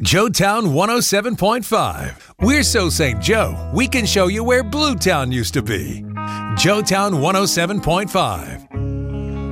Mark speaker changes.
Speaker 1: Joetown 107.5. We're so St. Joe, we can show you where Bluetown used to be. Joetown 107.5.